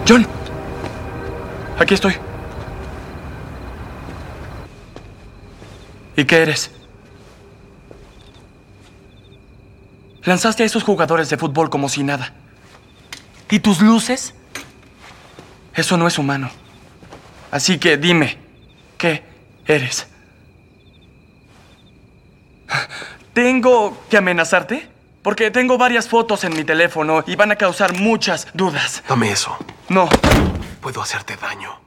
John, aquí estoy. ¿Y qué eres? Lanzaste a esos jugadores de fútbol como si nada. ¿Y tus luces? Eso no es humano. Así que dime, ¿qué eres? ¿Tengo que amenazarte? Porque tengo varias fotos en mi teléfono y van a causar muchas dudas. Dame eso. No. Puedo hacerte daño.